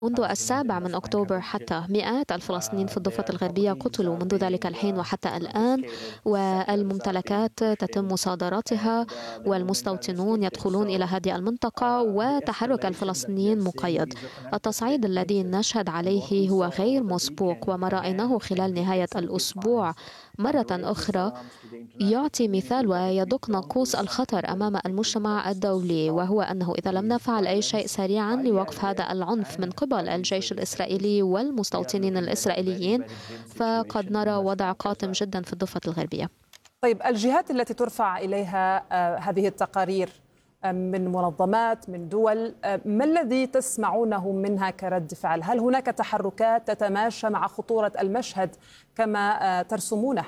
منذ 7 أكتوبر حتى مئات الفلسطينيين في الضفة الغربية قتلوا منذ ذلك الحين وحتى الآن، والممتلكات تتم مصادرتها والمستوطنون يدخلون إلى هذه المنطقة وتحرك الفلسطينيين مقيد. التصعيد الذي نشهد عليه هو غير مسبوق، وما رأيناه خلال نهاية الأسبوع مرة أخرى يعطي مثال ويدق ناقوس الخطر أمام المجتمع الدولي، وهو أنه إذا لم نفعل أي شيء سريعا لوقف هذا العنف من قبل الجيش الإسرائيلي والمستوطنين الإسرائيليين فقد نرى وضع قاتم جدا في الضفة الغربية. طيب، الجهات التي ترفع إليها هذه التقارير من منظمات، من دول، ما الذي تسمعونه منها كرد فعل؟ هل هناك تحركات تتماشى مع خطورة المشهد كما ترسمونه؟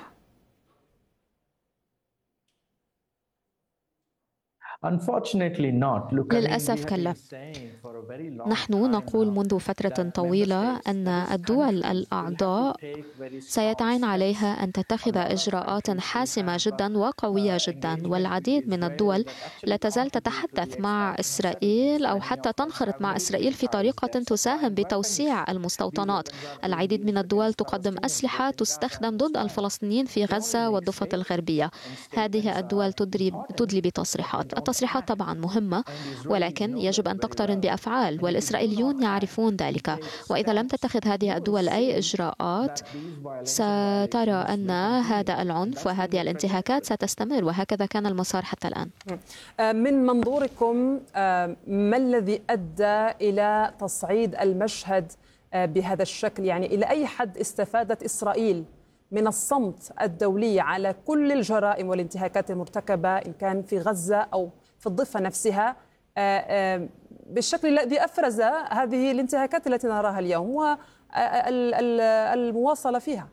للأسف كلا. نحن نقول منذ فترة طويلة أن الدول الأعضاء سيتعين عليها أن تتخذ إجراءات حاسمة جدا وقوية جدا، والعديد من الدول لا تزال تتحدث مع إسرائيل أو حتى تنخرط مع إسرائيل في طريقة تساهم بتوسيع المستوطنات. العديد من الدول تقدم أسلحة تستخدم ضد الفلسطينيين في غزة والضفة الغربية. هذه الدول تدلي بتصريحات. التصريحات طبعا مهمة، ولكن يجب أن تقترن بأفعال، والإسرائيليون يعرفون ذلك. وإذا لم تتخذ هذه الدول أي إجراءات سترى أن هذا العنف وهذه الانتهاكات ستستمر، وهكذا كان المسار حتى الآن. من منظوركم، ما الذي أدى إلى تصعيد المشهد بهذا الشكل؟ يعني إلى أي حد استفادت إسرائيل من الصمت الدولي على كل الجرائم والانتهاكات المرتكبة إن كان في غزة أو في الضفة نفسها بالشكل الذي أفرز هذه الانتهاكات التي نراها اليوم والمواصلة فيها؟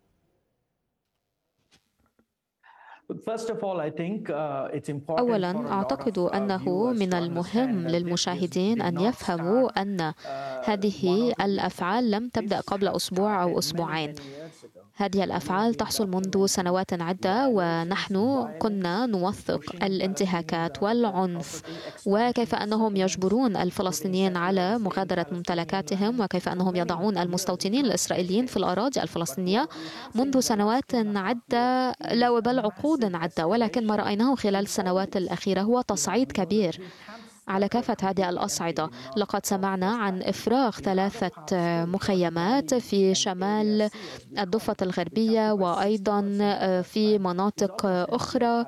أولاً، أعتقد أنه من المهم للمشاهدين أن يفهموا أن هذه الأفعال لم تبدأ قبل أسبوع أو أسبوعين. هذه الأفعال تحصل منذ سنوات عدة، ونحن كنا نوثق الانتهاكات والعنف وكيف أنهم يجبرون الفلسطينيين على مغادرة ممتلكاتهم، وكيف أنهم يضعون المستوطنين الإسرائيليين في الأراضي الفلسطينية منذ سنوات عدة، لا بل عقود عدة. ولكن ما رأيناه خلال السنوات الأخيرة هو تصعيد كبير على كافة هذه الأصعدة. لقد سمعنا عن إفراغ 3 مخيمات في شمال الضفة الغربية وأيضا في مناطق أخرى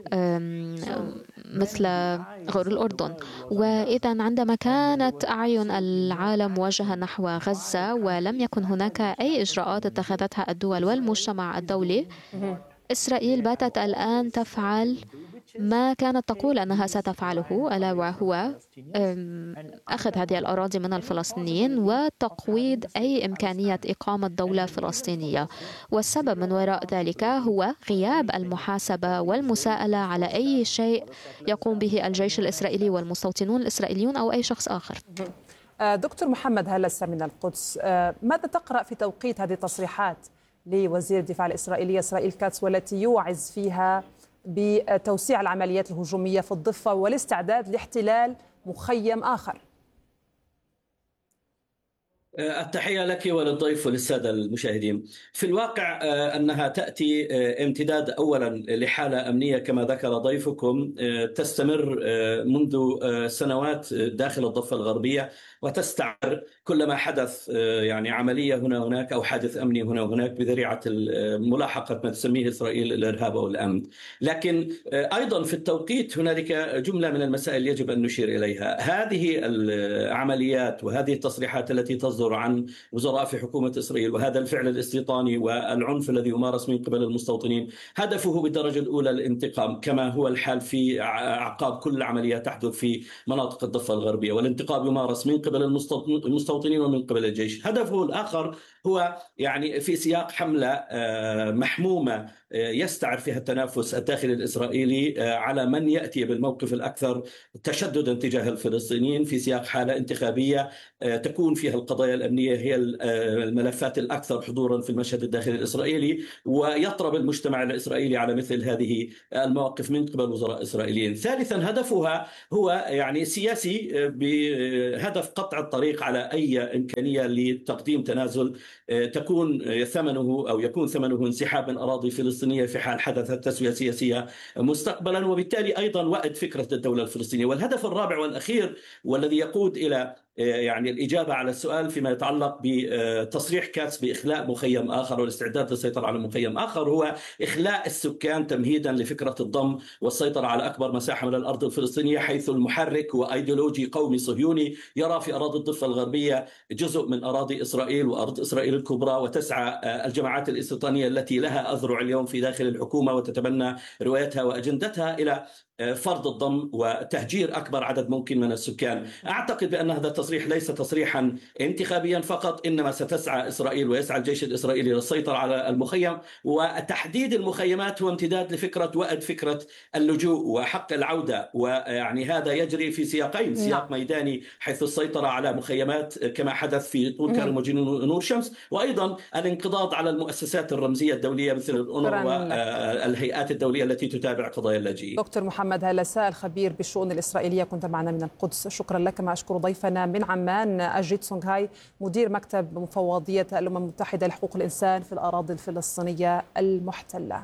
مثل غور الأردن. وإذا عندما كانت أعين العالم موجهة نحو غزة ولم يكن هناك أي إجراءات اتخذتها الدول والمجتمع الدولي، إسرائيل باتت الآن تفعل ما كانت تقول أنها ستفعله، ألا وهو أخذ هذه الأراضي من الفلسطينيين وتقويض أي إمكانية إقامة دولة فلسطينية. والسبب من وراء ذلك هو غياب المحاسبة والمساءلة على أي شيء يقوم به الجيش الإسرائيلي والمستوطنون الإسرائيليون أو أي شخص آخر. دكتور محمد هلسة من القدس، ماذا تقرأ في توقيت هذه التصريحات لوزير الدفاع الإسرائيلي إسرائيل كاتس، والتي يوعز فيها بتوسيع العمليات الهجومية في الضفة والاستعداد لاحتلال مخيم آخر؟ التحية لك وللضيف وللسادة المشاهدين. في الواقع أنها تأتي امتداد أولا لحالة أمنية كما ذكر ضيفكم تستمر منذ سنوات داخل الضفة الغربية، وتستعر كلما حدث يعني عملية هنا هناك أو حادث أمني هنا وهناك بذريعة ملاحقة ما تسميه إسرائيل الإرهاب أو الأمن. لكن أيضا في التوقيت هنالك جملة من المسائل يجب أن نشير إليها. هذه العمليات وهذه التصريحات التي تصدر عن وزراء في حكومة إسرائيل وهذا الفعل الاستيطاني والعنف الذي يمارس من قبل المستوطنين هدفه بالدرجة الأولى الانتقام، كما هو الحال في أعقاب كل عملية تحدث في مناطق الضفة الغربية، والانتقام يمارس من قبل المستوطنين ومن قبل الجيش. هدفه الآخر هو يعني في سياق حملة محمومة يستعر فيها التنافس الداخلي الإسرائيلي على من يأتي بالموقف الأكثر تشددا تجاه الفلسطينيين في سياق حالة انتخابية تكون فيها القضايا الأمنية هي الملفات الأكثر حضورا في المشهد الداخلي الإسرائيلي، ويطرب المجتمع الإسرائيلي على مثل هذه المواقف من قبل وزراء إسرائيليين. ثالثا، هدفها هو يعني سياسي بهدف قطع الطريق على أي إمكانية لتقديم تنازل تكون ثمنه أو يكون ثمنه انسحاب من أراضي فلسطينية في حال حدثت تسوية سياسية مستقبلا، وبالتالي أيضا وأد فكرة الدولة الفلسطينية. والهدف الرابع والأخير والذي يقود إلى يعني الإجابة على السؤال فيما يتعلق بتصريح كاتس بإخلاء مخيم آخر والاستعداد للسيطرة على مخيم آخر هو إخلاء السكان تمهيدا لفكرة الضم والسيطرة على أكبر مساحة من الأرض الفلسطينية، حيث المحرك وأيديولوجي قومي صهيوني يرى في أراضي الضفة الغربية جزء من أراضي إسرائيل وأرض إسرائيل الكبرى. وتسعى الجماعات الاستيطانية التي لها أذرع اليوم في داخل الحكومة وتتبنى روايتها وأجندتها إلى فرض الضم وتهجير أكبر عدد ممكن من السكان. أعتقد بأن هذا التصريح ليس تصريحا انتخابيا فقط، إنما ستسعى إسرائيل ويسعى الجيش الإسرائيلي للسيطرة على المخيم، وتحديد المخيمات هو امتداد لفكرة وأد فكرة اللجوء وحق العودة. ويعني هذا يجري في سياقين، سياق ميداني حيث السيطرة على مخيمات كما حدث في طول كرم ونور شمس، وأيضا الانقضاض على المؤسسات الرمزية الدولية مثل الأونروا والهيئات الدولية التي تتابع قضايا اللاجئين. دكتور محمد هلساء الخبير بالشؤون الإسرائيلية كنت معنا من القدس، شكرا لك. ما أشكر ضيفنا من عمان أجيت سونغهاي مدير مكتب مفوضية الأمم المتحدة لحقوق الإنسان في الأراضي الفلسطينية المحتلة.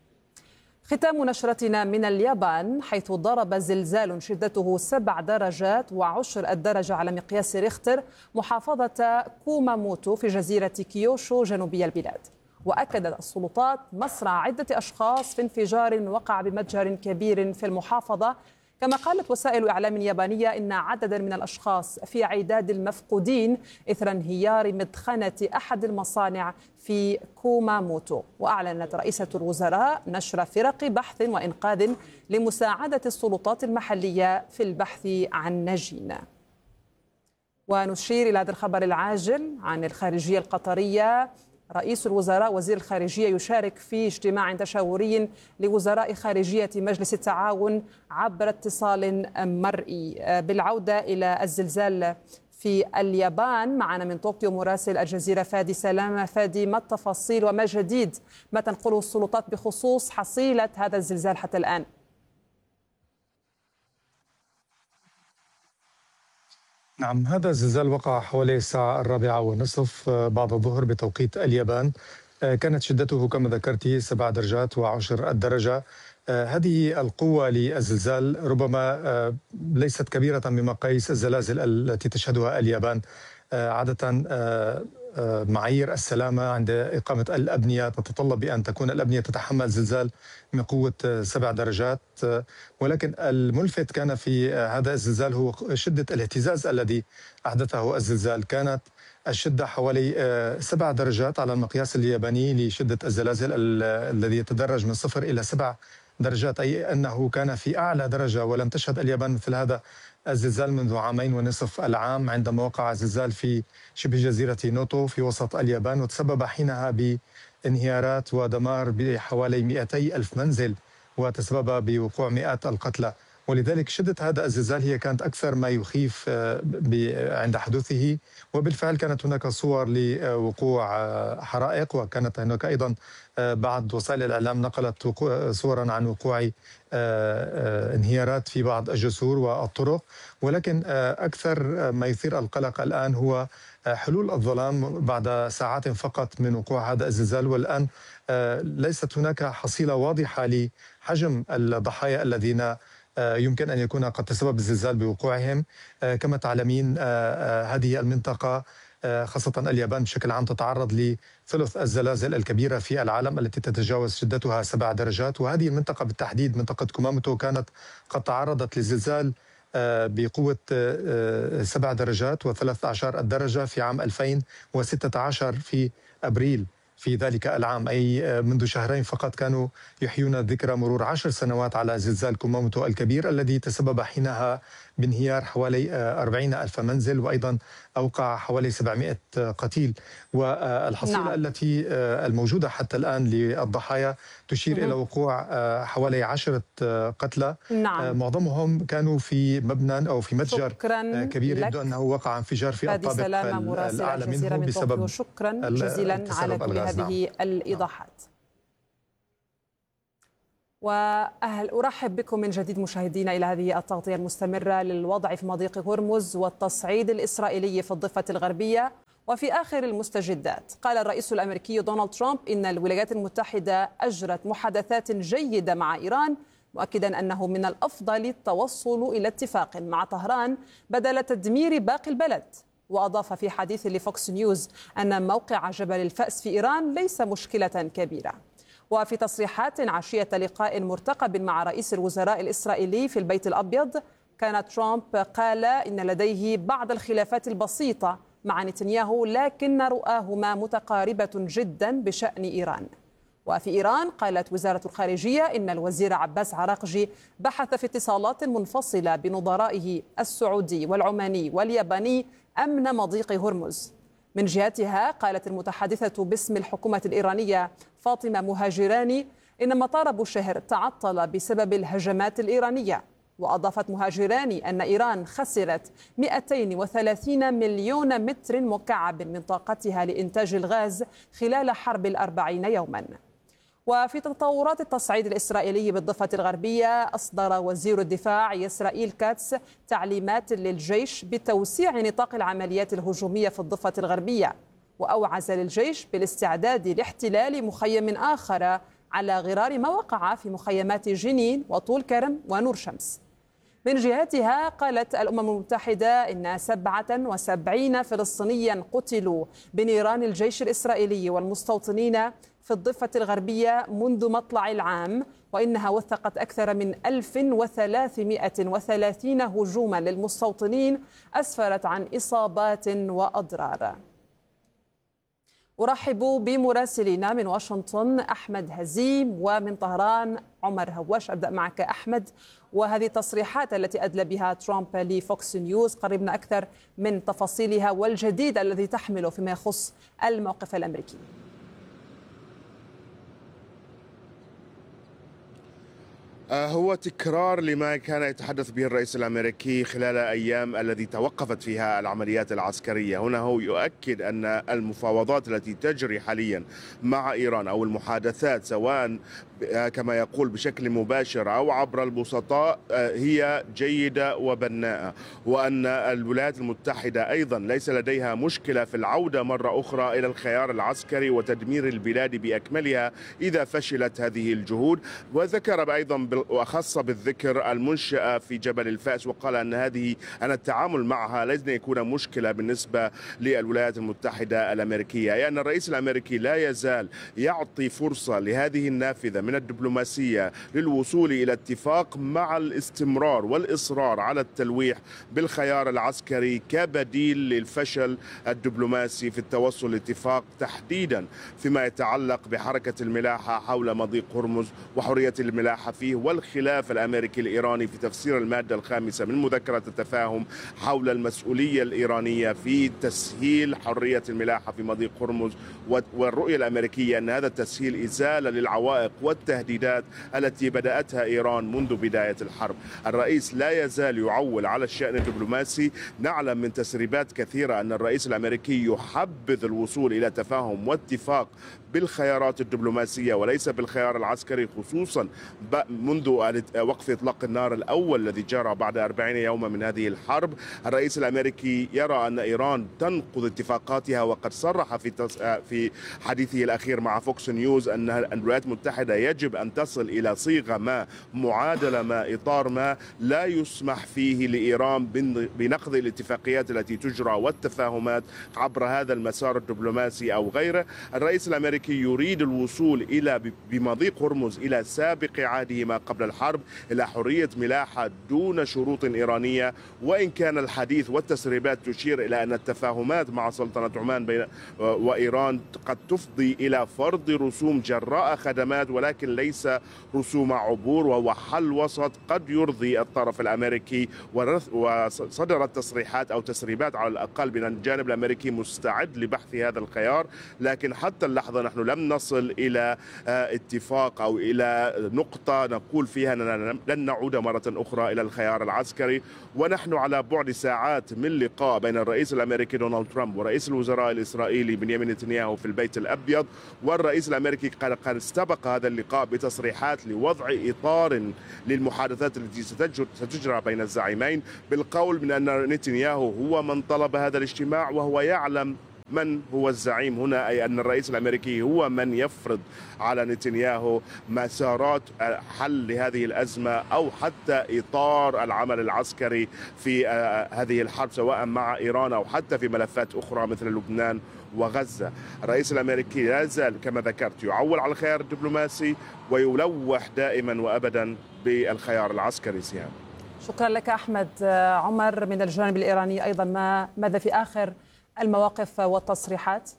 ختام نشرتنا من اليابان، حيث ضرب زلزال شدته 7 درجات و10 الدرجة على مقياس ريختر محافظة كوماموتو في جزيرة كيوشو جنوبي البلاد. وأكدت السلطات مصرع عدة أشخاص في انفجار وقع بمتجر كبير في المحافظة. كما قالت وسائل إعلام يابانية إن عددا من الأشخاص في عداد المفقودين إثر انهيار مدخنة أحد المصانع في كوماموتو. وأعلنت رئيسة الوزراء نشر فرق بحث وإنقاذ لمساعدة السلطات المحلية في البحث عن ناجين. ونشير إلى هذا الخبر العاجل عن الخارجية القطرية. رئيس الوزراء وزير الخارجية يشارك في اجتماع تشاوري لوزراء خارجية مجلس التعاون عبر اتصال مرئي. بالعودة إلى الزلزال في اليابان، معنا من طوكيو مراسل الجزيرة فادي سلامة. فادي، ما التفاصيل وما جديد ما تنقله السلطات بخصوص حصيلة هذا الزلزال حتى الآن؟ نعم، هذا الزلزال وقع حوالي الساعة 4:30 بعد الظهر بتوقيت اليابان. كانت شدته كما ذكرت 7 درجات و10 الدرجة. هذه القوة للزلزال ربما ليست كبيرة بمقاييس الزلازل التي تشهدها اليابان. عادة معايير السلامة عند إقامة الأبنية تتطلب بأن تكون الأبنية تتحمل زلزال من قوة 7 درجات، ولكن الملفت كان في هذا الزلزال هو شدة الاهتزاز الذي أحدثه الزلزال. كانت الشدة حوالي 7 درجات على المقياس الياباني لشدة الزلازل الذي يتدرج من 0 إلى 7 درجات، أي أنه كان في أعلى درجة. ولم تشهد اليابان مثل هذا الزلزال منذ 2.5 عام العام عندما وقع زلزال في شبه جزيرة نوتو في وسط اليابان، وتسبب حينها بانهيارات ودمار بحوالي 200,000 منزل وتسبب بوقوع مئات القتلى. ولذلك شدة هذا الزلزال هي كانت أكثر ما يخيف عند حدوثه. وبالفعل كانت هناك صور لوقوع حرائق، وكانت هناك أيضا بعض وسائل الإعلام نقلت صورا عن وقوع انهيارات في بعض الجسور والطرق. ولكن أكثر ما يثير القلق الآن هو حلول الظلام بعد ساعات فقط من وقوع هذا الزلزال، والآن ليست هناك حصيلة واضحة لحجم الضحايا الذين يمكن أن يكون قد تسبب الزلزال بوقوعهم. كما تعلمين هذه المنطقة خاصة اليابان بشكل عام تتعرض لثلث الزلازل الكبيرة في العالم التي تتجاوز شدتها 7 درجات. وهذه المنطقة بالتحديد منطقة كوماموتو كانت قد تعرضت لزلزال بقوة 7 درجات و13 الدرجة في عام 2016 في أبريل في ذلك العام، أي منذ شهرين فقط كانوا يحيون ذكرى مرور 10 سنوات على زلزال كوماموتو الكبير الذي تسبب حينها بانهيار حوالي 40,000 منزل، وأيضا أوقع حوالي 700 قتيل، والحصيلة نعم. التي الموجودة حتى الآن للضحايا تشير إلى وقوع حوالي 10 قتلى، نعم. معظمهم كانوا في مبنى أو في متجر شكرا كبير، يبدو لك أنه وقع انفجار في فادي الطابق سلامة مراسل الأعلى الجزيرة منه من طوكيو، بسبب شكرا جزيلا على كل الغاز. هذه الإيضاحات. أرحب بكم من جديد مشاهدينا إلى هذه التغطية المستمرة للوضع في مضيق هرمز والتصعيد الإسرائيلي في الضفة الغربية. وفي آخر المستجدات، قال الرئيس الأمريكي دونالد ترامب إن الولايات المتحدة أجرت محادثات جيدة مع إيران، مؤكدا أنه من الأفضل التوصل إلى اتفاق مع طهران بدل تدمير باقي البلد. وأضاف في حديث لفوكس نيوز أن موقع جبل الفأس في إيران ليس مشكلة كبيرة. وفي تصريحات عشية لقاء مرتقب مع رئيس الوزراء الإسرائيلي في البيت الأبيض، كان ترامب قال إن لديه بعض الخلافات البسيطة مع نتنياهو، لكن رؤاهما متقاربة جدا بشأن إيران. وفي إيران قالت وزارة الخارجية إن الوزير عباس عراقجي بحث في اتصالات منفصلة بنظرائه السعودي والعماني والياباني أمن مضيق هرمز. من جهتها قالت المتحدثة باسم الحكومة الإيرانية فاطمة مهاجراني إن مطار بوشهر تعطل بسبب الهجمات الإيرانية. وأضافت مهاجراني أن إيران خسرت 230 مليون متر مكعب من طاقتها لإنتاج الغاز خلال حرب 40 يوما. وفي تطورات التصعيد الإسرائيلي بالضفة الغربية، أصدر وزير الدفاع إسرائيل كاتس تعليمات للجيش بتوسيع نطاق العمليات الهجومية في الضفة الغربية، وأوعز للجيش بالاستعداد لاحتلال مخيم آخر على غرار ما وقع في مخيمات جنين وطول كرم ونور شمس. من جهتها قالت الأمم المتحدة إن 77 فلسطينيا قتلوا بنيران الجيش الإسرائيلي والمستوطنين في الضفة الغربية منذ مطلع العام، وإنها وثقت أكثر من 1330 هجوما للمستوطنين أسفرت عن إصابات وأضرار. أرحب بمراسلينا من واشنطن أحمد هزيم، ومن طهران عمر هواش. أبدأ معك أحمد، وهذه التصريحات التي أدلى بها ترامب لفوكس نيوز، قربنا أكثر من تفاصيلها والجديد الذي تحمله فيما يخص الموقف الأمريكي. هو تكرار لما كان يتحدث به الرئيس الأمريكي خلال أيام الذي توقفت فيها العمليات العسكرية. هنا هو يؤكد أن المفاوضات التي تجري حاليا مع إيران أو المحادثات، سواء كما يقول بشكل مباشر أو عبر البسطاء، هي جيدة وبناءة، وأن الولايات المتحدة أيضا ليس لديها مشكلة في العودة مرة أخرى إلى الخيار العسكري وتدمير البلاد بأكملها إذا فشلت هذه الجهود. وذكر أيضا وأخص بالذكر المنشأة في جبل الفأس، وقال أن التعامل معها لن يكون مشكلة بالنسبة للولايات المتحدة الأمريكية. يعني الرئيس الأمريكي لا يزال يعطي فرصة لهذه النافذة من الدبلوماسية للوصول إلى اتفاق، مع الاستمرار والإصرار على التلويح بالخيار العسكري كبديل للفشل الدبلوماسي في التوصل لاتفاق، تحديدا فيما يتعلق بحركة الملاحة حول مضيق هرمز وحرية الملاحة فيه، والخلاف الأمريكي الإيراني في تفسير المادة الخامسة من مذكرة التفاهم حول المسؤولية الإيرانية في تسهيل حرية الملاحة في مضيق هرمز، والرؤية الأمريكية أن هذا التسهيل إزالة للعوائق والتهديدات التي بدأتها إيران منذ بداية الحرب. الرئيس لا يزال يعول على الشأن الدبلوماسي. نعلم من تسريبات كثيرة أن الرئيس الأمريكي يحبذ الوصول إلى تفاهم واتفاق بالخيارات الدبلوماسية وليس بالخيار العسكري، خصوصا منذ وقف إطلاق النار الأول الذي جرى بعد 40 يوما من هذه الحرب. الرئيس الأمريكي يرى أن إيران تنقض اتفاقاتها، وقد صرح في حديثه الأخير مع فوكس نيوز أن الولايات المتحدة يجب أن تصل إلى صيغة ما، معادلة ما، إطار ما لا يسمح فيه لإيران بنقض الاتفاقيات التي تجرى والتفاهمات عبر هذا المسار الدبلوماسي أو غيره. الرئيس الأمريكي يريد الوصول بمضيق هرمز إلى سابق عهده ما قبل الحرب إلى حرية ملاحة دون شروط إيرانية، وإن كان الحديث والتسريبات تشير إلى أن التفاهمات مع سلطنة عمان بين وإيران قد تفضي إلى فرض رسوم جراء خدمات، ولكن ليس رسوم عبور، وهو حل وسط قد يرضي الطرف الأمريكي. وصدرت تصريحات أو تسريبات على الأقل بأن الجانب الأمريكي مستعد لبحث هذا الخيار، لكن حتى اللحظة نحن لم نصل إلى اتفاق أو إلى نقطة نقول فيها أننا لن نعود مرة أخرى إلى الخيار العسكري. ونحن على بعد ساعات من لقاء بين الرئيس الأمريكي دونالد ترامب ورئيس الوزراء الإسرائيلي بنيامين نتنياهو في البيت الأبيض، والرئيس الأمريكي قد استبق هذا اللقاء بتصريحات لوضع إطار للمحادثات التي ستجرى بين الزعيمين، بالقول من أن نتنياهو هو من طلب هذا الاجتماع وهو يعلم من هو الزعيم هنا، أي أن الرئيس الأمريكي هو من يفرض على نتنياهو مسارات حل لهذه الأزمة أو حتى إطار العمل العسكري في هذه الحرب، سواء مع إيران أو حتى في ملفات أخرى مثل لبنان وغزة. الرئيس الأمريكي لا زال كما ذكرت يعول على الخيار الدبلوماسي ويلوح دائما وأبدا بالخيار العسكري. سيان، شكرا لك أحمد. عمر، من الجانب الإيراني أيضا ماذا في آخر المواقف والتصريحات؟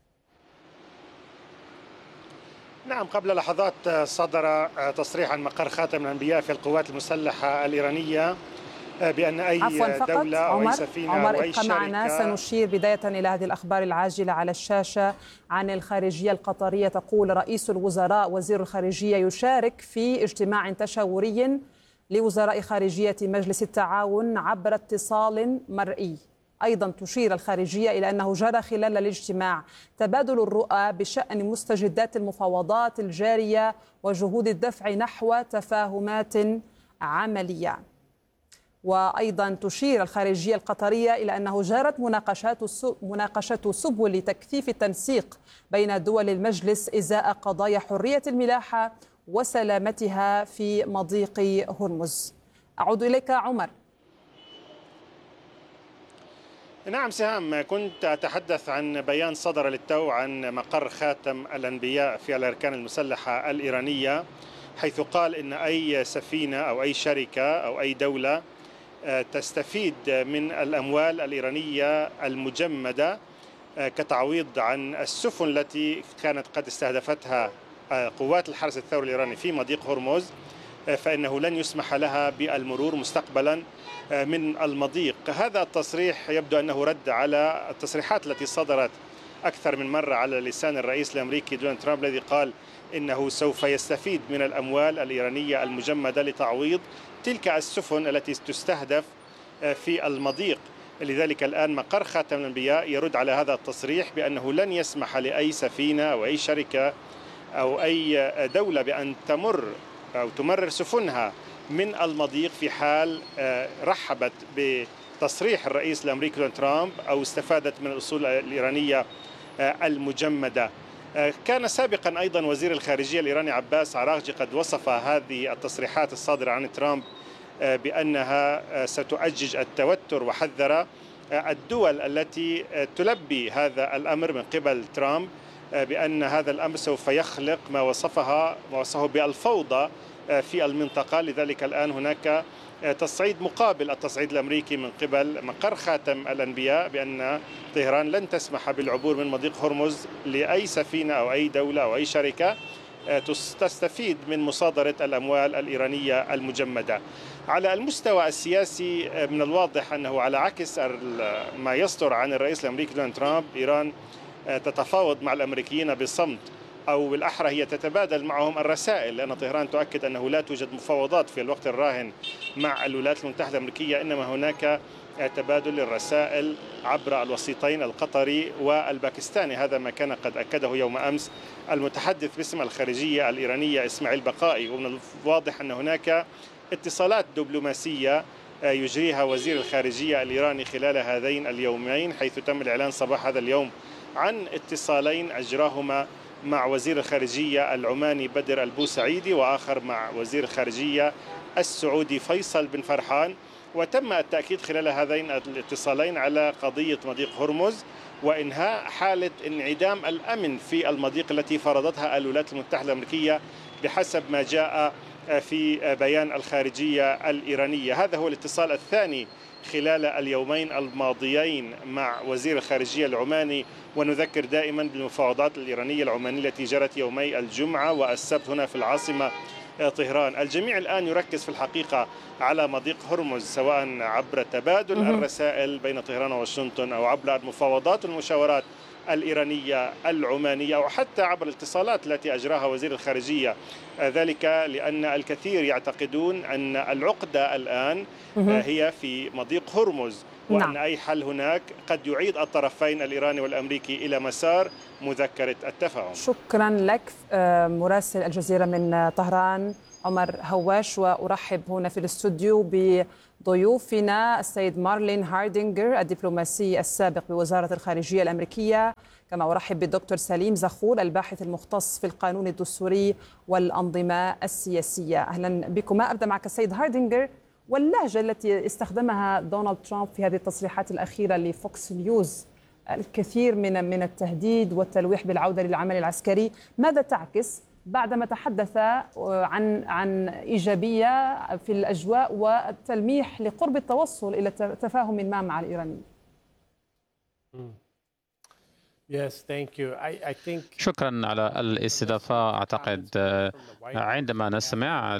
نعم، قبل لحظات صدر تصريح عن مقر خاتم الأنبياء في القوات المسلحة الإيرانية بأن أي دولة أو أي سفينة أو أي شركة. معنا سنشير بداية إلى هذه الأخبار العاجلة على الشاشة عن الخارجية القطرية. تقول رئيس الوزراء وزير الخارجية يشارك في اجتماع تشاوري لوزراء خارجية مجلس التعاون عبر اتصال مرئي. أيضا تشير الخارجية إلى أنه جرى خلال الاجتماع تبادل الرؤى بشأن مستجدات المفاوضات الجارية وجهود الدفع نحو تفاهمات عملية. وأيضا تشير الخارجية القطرية إلى أنه جرت مناقشة سبل تكثيف التنسيق بين دول المجلس إزاء قضايا حرية الملاحة وسلامتها في مضيق هرمز. أعود إليك عمر. نعم سهام، كنت أتحدث عن بيان صدر للتو عن مقر خاتم الأنبياء في الأركان المسلحة الإيرانية، حيث قال إن أي سفينة أو أي شركة أو أي دولة تستفيد من الأموال الإيرانية المجمدة كتعويض عن السفن التي كانت قد استهدفتها قوات الحرس الثوري الإيراني في مضيق هرمز، فإنه لن يسمح لها بالمرور مستقبلا من المضيق. هذا التصريح يبدو أنه رد على التصريحات التي صدرت أكثر من مرة على لسان الرئيس الأمريكي دونالد ترامب، الذي قال إنه سوف يستفيد من الأموال الإيرانية المجمدة لتعويض تلك السفن التي تستهدف في المضيق. لذلك الآن مقر خاتم الأنبياء يرد على هذا التصريح بأنه لن يسمح لأي سفينة أو أي شركة أو أي دولة بأن تمرر سفنها من المضيق في حال رحبت بتصريح الرئيس الأمريكي دونالد ترامب أو استفادت من الأصول الإيرانية المجمدة. كان سابقا أيضا وزير الخارجية الإيراني عباس عراغجي قد وصف هذه التصريحات الصادرة عن ترامب بأنها ستؤجج التوتر، وحذر الدول التي تلبي هذا الأمر من قبل ترامب بأن هذا الأمر سوف يخلق ما وصفه بالفوضى في المنطقة. لذلك الآن هناك تصعيد مقابل التصعيد الأمريكي من قبل مقر خاتم الأنبياء بأن طهران لن تسمح بالعبور من مضيق هرمز لأي سفينة أو أي دولة أو أي شركة تستفيد من مصادرة الأموال الإيرانية المجمدة. على المستوى السياسي من الواضح أنه على عكس ما يصدر عن الرئيس الأمريكي دونالد ترامب، إيران تتفاوض مع الأمريكيين بصمت، أو بالأحرى هي تتبادل معهم الرسائل، لأن طهران تؤكد أنه لا توجد مفاوضات في الوقت الراهن مع الولايات المتحدة الأمريكية، إنما هناك تبادل للرسائل عبر الوسيطين القطري والباكستاني. هذا ما كان قد أكده يوم أمس المتحدث باسم الخارجية الإيرانية إسماعيل بقائي. ومن الواضح أن هناك اتصالات دبلوماسية يجريها وزير الخارجية الإيراني خلال هذين اليومين، حيث تم الإعلان صباح هذا اليوم عن اتصالين أجراهما مع وزير الخارجية العماني بدر البوسعيدي، وآخر مع وزير الخارجية السعودي فيصل بن فرحان. وتم التأكيد خلال هذين الاتصالين على قضية مضيق هرمز وإنهاء حالة انعدام الأمن في المضيق التي فرضتها الولايات المتحدة الأمريكية بحسب ما جاء في بيان الخارجية الإيرانية. هذا هو الاتصال الثاني خلال اليومين الماضيين مع وزير الخارجية العماني، ونذكر دائما بالمفاوضات الإيرانية العمانية التي جرت يومي الجمعة والسبت هنا في العاصمة طهران. الجميع الآن يركز في الحقيقة على مضيق هرمز، سواء عبر تبادل الرسائل بين طهران وواشنطن أو عبر المفاوضات والمشاورات الإيرانية العمانية أو حتى عبر الاتصالات التي أجراها وزير الخارجية. ذلك لأن الكثير يعتقدون أن العقدة الآن هي في مضيق هرمز، وأن أي حل هناك قد يعيد الطرفين الإيراني والأمريكي إلى مسار مذكرة التفاهم. شكرا لك مراسل الجزيرة من طهران عمر هواش. وأرحب هنا في الاستوديو بضيوفنا السيد مارلين هاردينجر الدبلوماسي السابق بوزارة الخارجية الأمريكية، كما أرحب بالدكتور سليم زخور الباحث المختص في القانون الدستوري والأنظمة السياسية. أهلا بكما. أبدأ معك السيد هاردينجر، واللهجة التي استخدمها دونالد ترامب في هذه التصريحات الأخيرة لفوكس نيوز، الكثير من التهديد والتلويح بالعودة للعمل العسكري، ماذا تعكس بعدما تحدث عن إيجابية في الأجواء والتلميح لقرب التوصل إلى تفاهم ما مع الإيرانيين؟ شكرا على الاستضافة. أعتقد عندما نستمع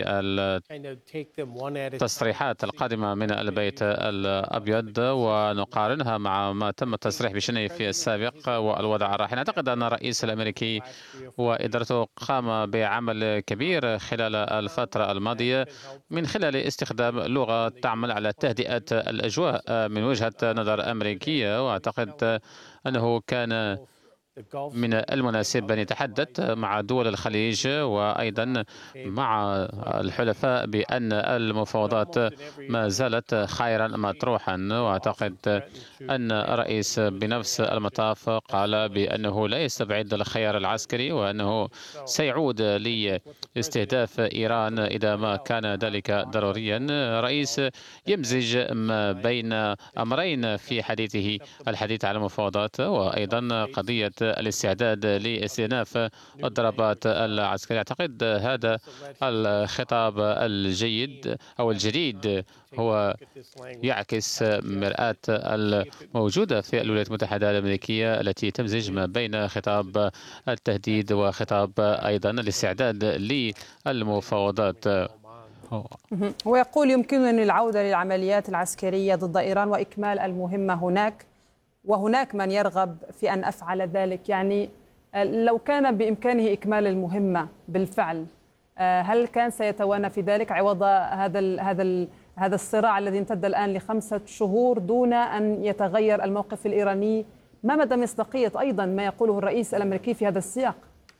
للتصريحات القادمة من البيت الأبيض ونقارنها مع ما تم التصريح بشأنه في السابق والوضع الراهن، أعتقد أن الرئيس الأمريكي وإدارته قام بعمل كبير خلال الفترة الماضية من خلال استخدام لغة تعمل على تهدئة الأجواء من وجهة نظر أمريكية. وأعتقد أنه كان من المناسب أن يتحدث مع دول الخليج وأيضا مع الحلفاء بأن المفاوضات ما زالت خيرا مطروحا. وأعتقد أن الرئيس بنفس المطاف قال بأنه لا يستبعد الخيار العسكري وأنه سيعود لاستهداف إيران إذا ما كان ذلك ضروريا. رئيس يمزج ما بين أمرين في حديثه، الحديث عن المفاوضات وأيضا قضية الاستعداد لاستئناف الضربات العسكرية. أعتقد هذا الخطاب الجيد أو الجديد هو يعكس مرآة الموجودة في الولايات المتحدة الأمريكية التي تمزج ما بين خطاب التهديد وخطاب أيضا الاستعداد للمفاوضات. ويقول يمكنني العودة للعمليات العسكرية ضد إيران وإكمال المهمة هناك، وهناك من يرغب في أن أفعل ذلك. يعني لو كان بإمكانه إكمال المهمة بالفعل، هل كان سيتوانى في ذلك عوض هذا الصراع الذي امتد الآن ل5 شهور دون أن يتغير الموقف الإيراني؟ ما مدى مصداقية أيضا ما يقوله الرئيس الأمريكي في هذا السياق؟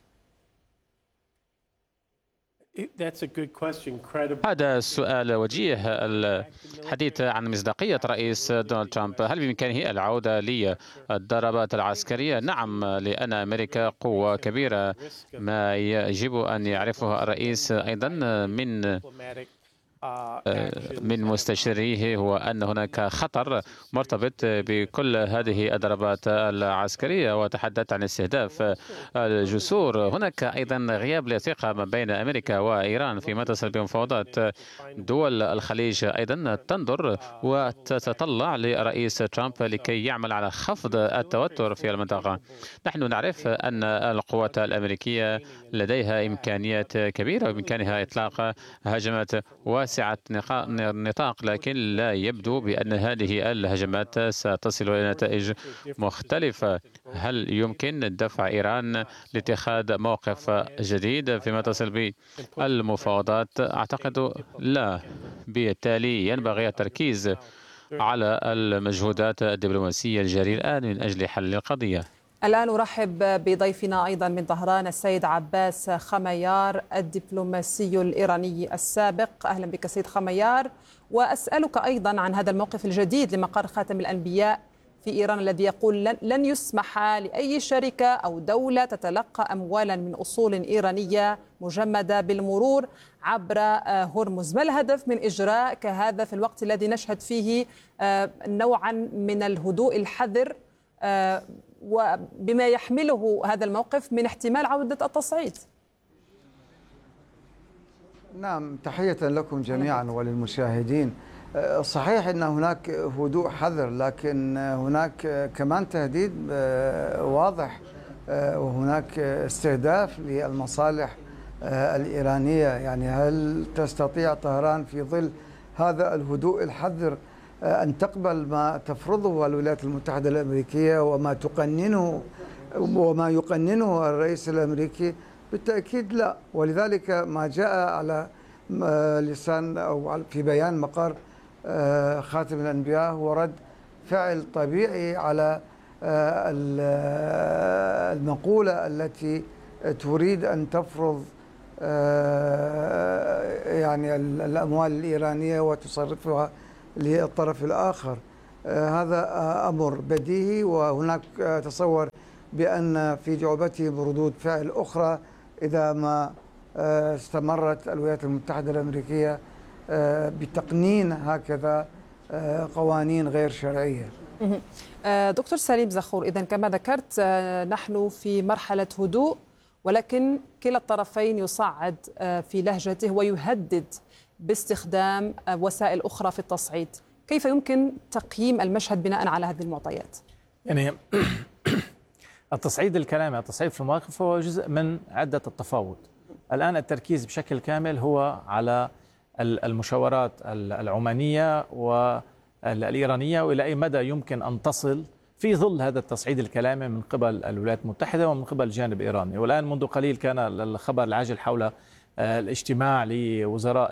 هذا السؤال وجيه. الحديث عن مصداقية رئيس دونالد ترامب، هل بإمكانه العودة للضربات العسكرية؟ نعم، لأن أمريكا قوة كبيرة. ما يجب أن يعرفه الرئيس أيضا من مستشاريه هو أن هناك خطر مرتبط بكل هذه الضربات العسكرية، وتحدث عن استهداف الجسور. هناك أيضا غياب للثقة ما بين أمريكا وإيران فيما يتصل بمفاوضات. دول الخليج أيضا تنظر وتتطلع لرئيس ترامب لكي يعمل على خفض التوتر في المنطقة. نحن نعرف أن القوات الأمريكية لديها إمكانيات كبيرة وبإمكانها إطلاق هجمات واسعة النطاق، لكن لا يبدو بأن هذه الهجمات ستصل إلى نتائج مختلفة. هل يمكن دفع إيران لاتخاذ موقف جديد فيما يتصل بالمفاوضات؟ أعتقد لا. بالتالي ينبغي التركيز على المجهودات الدبلوماسية الجارية الآن من أجل حل القضية. الآن أرحب بضيفنا أيضا من طهران السيد عباس خميار الدبلوماسي الإيراني السابق. أهلا بك سيد خميار، وأسألك أيضا عن هذا الموقف الجديد لمقر خاتم الأنبياء في إيران الذي يقول لن يسمح لأي شركة أو دولة تتلقى أموالا من أصول إيرانية مجمدة بالمرور عبر هرمز. ما الهدف من إجراء كهذا في الوقت الذي نشهد فيه نوعا من الهدوء الحذر وبما يحمله هذا الموقف من احتمال عودة التصعيد؟ نعم، تحية لكم جميعا وللمشاهدين. صحيح أن هناك هدوء حذر، لكن هناك كمان تهديد واضح، وهناك استهداف للمصالح الإيرانية. يعني هل تستطيع طهران في ظل هذا الهدوء الحذر أن تقبل ما تفرضه الولايات المتحدة الأمريكية وما يقننه الرئيس الأمريكي؟ بالتأكيد لا. ولذلك ما جاء على لسان أو في بيان مقر خاتم الأنبياء هو رد فعل طبيعي على المقولة التي تريد أن تفرض يعني الأموال الإيرانية وتصرفها للطرف الآخر. هذا أمر بديهي، وهناك تصور بأن في جعبته بردود فعل أخرى إذا ما استمرت الولايات المتحدة الأمريكية بتقنين هكذا قوانين غير شرعية. دكتور سليم زخور، إذن كما ذكرت نحن في مرحلة هدوء، ولكن كلا الطرفين يصعد في لهجته ويهدد باستخدام وسائل أخرى في التصعيد. كيف يمكن تقييم المشهد بناء على هذه المعطيات؟ يعني التصعيد الكلامي، التصعيد في المواقف هو جزء من عدة التفاوض. الآن التركيز بشكل كامل هو على المشاورات العمانية والإيرانية، وإلى أي مدى يمكن أن تصل في ظل هذا التصعيد الكلامي من قبل الولايات المتحدة ومن قبل الجانب الإيراني. والآن منذ قليل كان الخبر العاجل حول الاجتماع لوزراء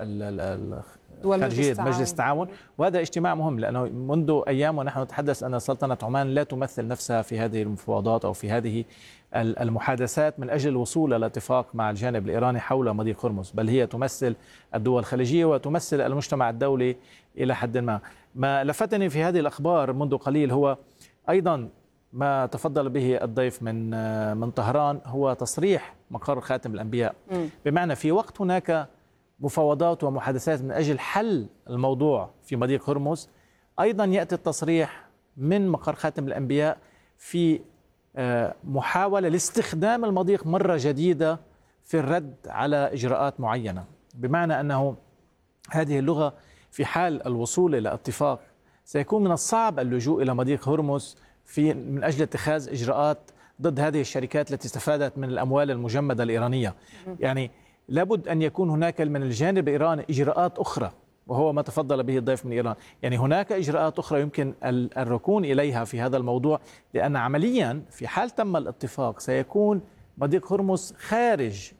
خارجية مجلس التعاون، وهذا اجتماع مهم لأنه منذ أيام ونحن نتحدث أن سلطنة عمان لا تمثل نفسها في هذه المفاوضات أو في هذه المحادثات من أجل الوصول إلى اتفاق مع الجانب الإيراني حول مضيق هرمز، بل هي تمثل الدول الخليجية وتمثل المجتمع الدولي إلى حد ما. ما لفتني في هذه الأخبار منذ قليل هو أيضا ما تفضل به الضيف من طهران، هو تصريح مقر خاتم الأنبياء، بمعنى في وقت هناك مفاوضات ومحادثات من أجل حل الموضوع في مضيق هرمز، أيضا يأتي التصريح من مقر خاتم الأنبياء في محاولة لاستخدام المضيق مرة جديدة في الرد على إجراءات معينة، بمعنى أنه هذه اللغة في حال الوصول إلى اتفاق سيكون من الصعب اللجوء إلى مضيق هرمز من أجل اتخاذ إجراءات ضد هذه الشركات التي استفادت من الأموال المجمدة الإيرانية. يعني لابد أن يكون هناك من الجانب الإيراني إجراءات أخرى، وهو ما تفضل به الضيف من إيران. يعني هناك إجراءات أخرى يمكن الركون إليها في هذا الموضوع، لأن عمليا في حال تم الاتفاق سيكون مضيق هرمز خارج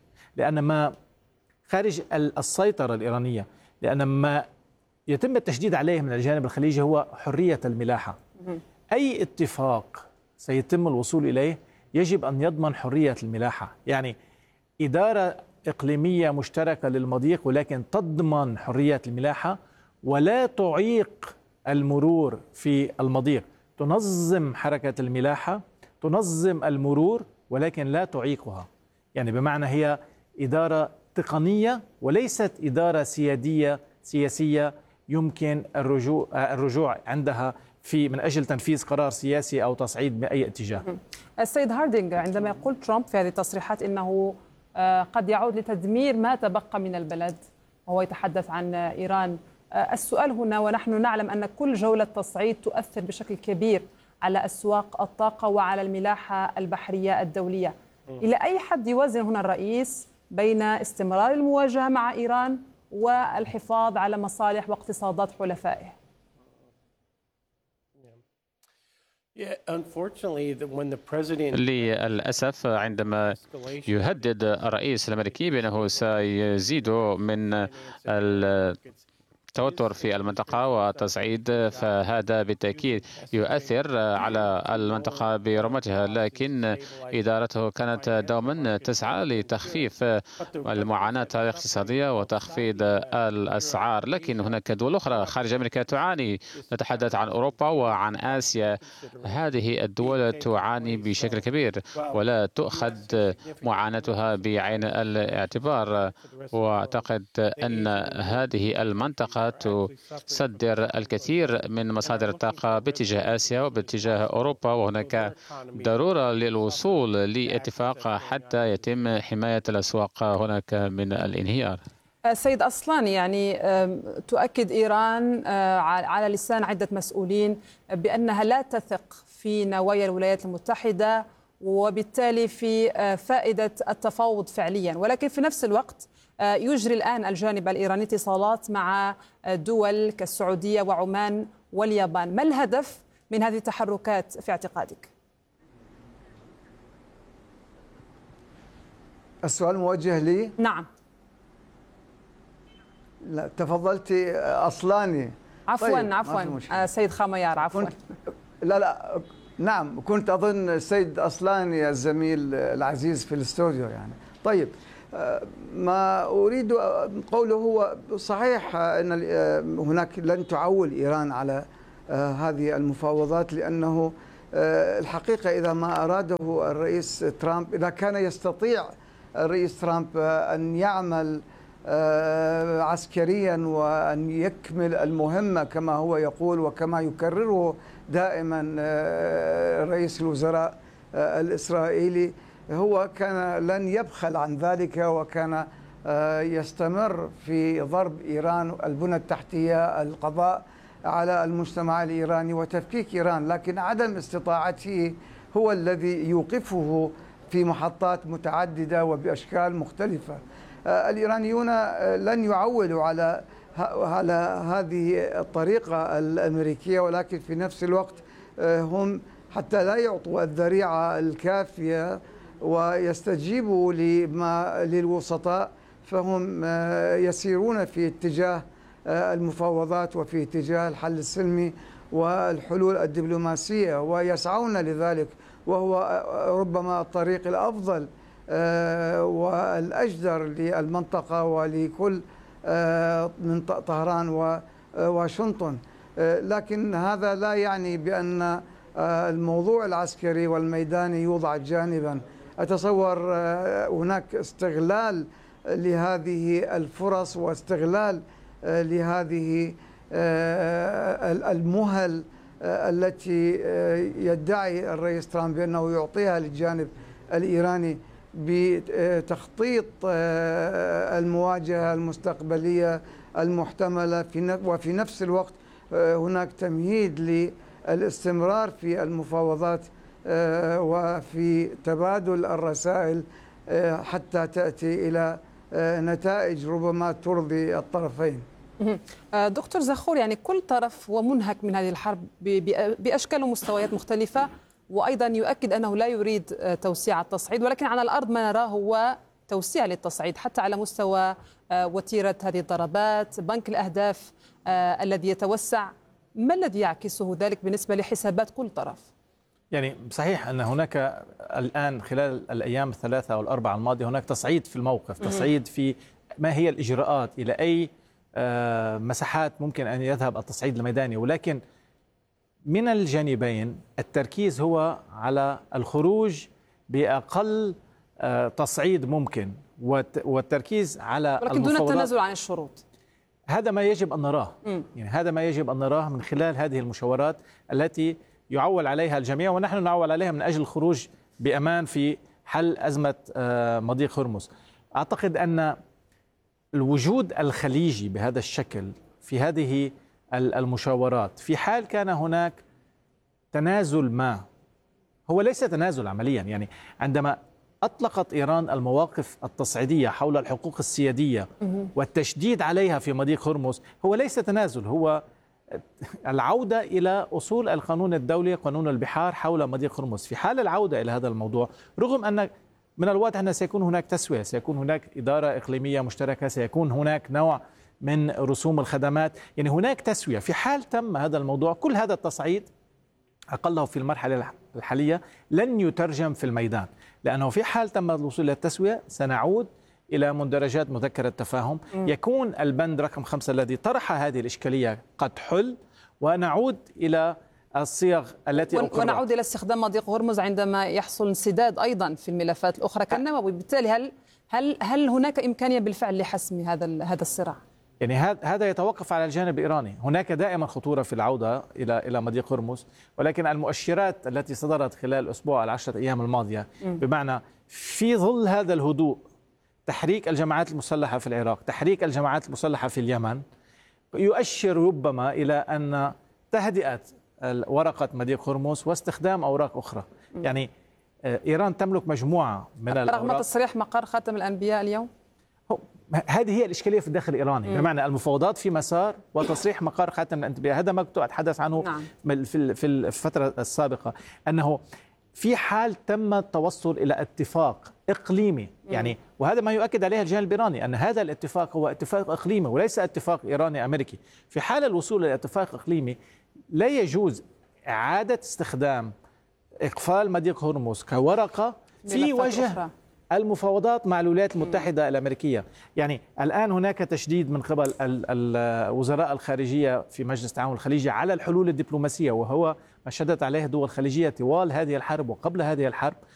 السيطرة الإيرانية، لأن ما يتم التشديد عليه من الجانب الخليجي هو حرية الملاحة. أي اتفاق سيتم الوصول إليه يجب أن يضمن حرية الملاحة، يعني إدارة إقليمية مشتركة للمضيق ولكن تضمن حرية الملاحة ولا تعيق المرور في المضيق، تنظم حركة الملاحة، تنظم المرور ولكن لا تعيقها. يعني بمعنى هي إدارة تقنية وليست إدارة سياسية يمكن الرجوع عندها من أجل تنفيذ قرار سياسي أو تصعيد بأي اتجاه. السيد هاردينغ، عندما يقول ترامب في هذه التصريحات إنه قد يعود لتدمير ما تبقى من البلد وهو يتحدث عن إيران، السؤال هنا ونحن نعلم أن كل جولة تصعيد تؤثر بشكل كبير على أسواق الطاقة وعلى الملاحة البحرية الدولية، إلى أي حد يوازن هنا الرئيس بين استمرار المواجهة مع إيران والحفاظ على مصالح واقتصادات حلفائه؟ للأسف عندما يهدد الرئيس الأمريكي بأنه سيزيد من التوتر في المنطقة وتصعيد، فهذا بالتأكيد يؤثر على المنطقة برمتها، لكن إدارته كانت دوما تسعى لتخفيف المعاناة الاقتصادية وتخفيض الأسعار. لكن هناك دول أخرى خارج أمريكا تعاني، نتحدث عن أوروبا وعن آسيا. هذه الدول تعاني بشكل كبير ولا تؤخذ معاناتها بعين الاعتبار، وأعتقد أن هذه المنطقة تصدر الكثير من مصادر الطاقة باتجاه آسيا وباتجاه أوروبا، وهناك ضرورة للوصول لاتفاق حتى يتم حماية الأسواق هناك من الانهيار. سيد أصلاني، يعني تؤكد إيران على لسان عدة مسؤولين بأنها لا تثق في نوايا الولايات المتحدة وبالتالي في فائدة التفاوض فعليا، ولكن في نفس الوقت يجري الآن الجانب الإيراني اتصالات مع دول كالسعودية وعمان واليابان. ما الهدف من هذه التحركات في اعتقادك؟ السؤال موجه لي؟ نعم. لا تفضلتي أصلاني. عفوا طيب، عفوا سيد خاميار، عفوا. لا نعم، كنت أظن السيد أصلاني الزميل العزيز في الاستوديو يعني. طيب، ما أريد قوله هو صحيح أن هناك لن تعول إيران على هذه المفاوضات، لأنه الحقيقة إذا ما أراده الرئيس ترامب، إذا كان يستطيع الرئيس ترامب أن يعمل عسكريا وأن يكمل المهمة كما هو يقول وكما يكرره دائما رئيس الوزراء الإسرائيلي، هو كان لن يبخل عن ذلك، وكان يستمر في ضرب إيران، البنى التحتية، القضاء على المجتمع الإيراني وتفكيك إيران، لكن عدم استطاعته هو الذي يوقفه في محطات متعددة وبأشكال مختلفة. الإيرانيون لن يعولوا على هذه الطريقة الأمريكية، ولكن في نفس الوقت هم حتى لا يعطوا الذريعة الكافية ويستجيبوا للوسطاء، فهم يسيرون في اتجاه المفاوضات وفي اتجاه الحل السلمي والحلول الدبلوماسية، ويسعون لذلك، وهو ربما الطريق الأفضل والأجدر للمنطقة ولكل من طهران وواشنطن. لكن هذا لا يعني بأن الموضوع العسكري والميداني يوضع جانبا. أتصور هناك استغلال لهذه الفرص واستغلال لهذه المهل التي يدعي الرئيس ترامب بأنه يعطيها للجانب الإيراني بتخطيط المواجهة المستقبلية المحتملة، وفي نفس الوقت هناك تمهيد للاستمرار في المفاوضات وفي تبادل الرسائل حتى تأتي إلى نتائج ربما ترضي الطرفين. دكتور زخور، يعني كل طرف ومنهك من هذه الحرب بأشكال ومستويات مختلفة، وأيضا يؤكد أنه لا يريد توسيع التصعيد، ولكن على الأرض ما نراه هو توسيع للتصعيد حتى على مستوى وتيرة هذه الضربات، بنك الأهداف الذي يتوسع. ما الذي يعكسه ذلك بالنسبة لحسابات كل طرف؟ يعني صحيح أن هناك الآن خلال الأيام الثلاثة أو الأربعة الماضية هناك تصعيد في الموقف، تصعيد في ما هي الإجراءات، إلى أي مساحات ممكن أن يذهب التصعيد الميداني، ولكن من الجانبين التركيز هو على الخروج بأقل تصعيد ممكن، والتركيز على ولكن دون التنازل عن الشروط. هذا ما يجب أن نراه، يعني هذا ما يجب أن نراه من خلال هذه المشاورات التي يعول عليها الجميع، ونحن نعول عليها من أجل الخروج بأمان في حل أزمة مضيق هرمز. أعتقد أن الوجود الخليجي بهذا الشكل في هذه المشاورات، في حال كان هناك تنازل ما، هو ليس تنازل عمليا، يعني عندما أطلقت إيران المواقف التصعيدية حول الحقوق السيادية والتشديد عليها في مضيق هرمز، هو ليس تنازل، هو العودة إلى أصول القانون الدولي، قانون البحار حول مضيق هرمز. في حال العودة إلى هذا الموضوع، رغم أن من الواضح أن سيكون هناك تسوية، سيكون هناك إدارة إقليمية مشتركة، سيكون هناك نوع من رسوم الخدمات، يعني هناك تسوية. في حال تم هذا الموضوع، كل هذا التصعيد أقله في المرحلة الحالية لن يترجم في الميدان، لأنه في حال تم الوصول إلى التسوية سنعود إلى مندرجات مذكرة التفاهم، يكون البند رقم 5 الذي طرح هذه الإشكالية قد حل، ونعود إلى الصيغ التي ونعود إلى استخدام مضيق هرمز عندما يحصل انسداد أيضا في الملفات الأخرى كالنووي. بالتالي هل هناك إمكانية بالفعل لحسم هذا الصراع؟ يعني هذا يتوقف على الجانب الإيراني. هناك دائما خطورة في العودة إلى مضيق هرمز، ولكن المؤشرات التي صدرت خلال الأسبوع 10 أيام الماضية، بمعنى في ظل هذا الهدوء تحريك الجماعات المسلحة في العراق، تحريك الجماعات المسلحة في اليمن، يؤشر ربما إلى أن تهدئة ورقة مضيق هرمز واستخدام أوراق أخرى. يعني إيران تملك مجموعة من الأوراق. رغم تصريح مقر خاتم الأنبياء اليوم؟ هذه هي الإشكالية في الداخل الإيراني، بمعنى المفاوضات في مسار وتصريح مقر خاتم الأنبياء، هذا ما كنت أتحدث عنه في الفترة السابقة، أنه في حال تم التوصل إلى اتفاق إقليمي، يعني وهذا ما يؤكد عليه الجانب الإيراني أن هذا الاتفاق هو اتفاق إقليمي وليس اتفاق إيراني أمريكي. في حال الوصول إلى اتفاق إقليمي لا يجوز إعادة استخدام إقفال مضيق هرمز كورقة في وجه المفاوضات مع الولايات المتحدة الأمريكية. يعني الآن هناك تشديد من قبل وزراء الخارجية في مجلس التعاون الخليجي على الحلول الدبلوماسية، وهو ما شددت عليه الدول الخليجية طوال هذه الحرب وقبل هذه الحرب،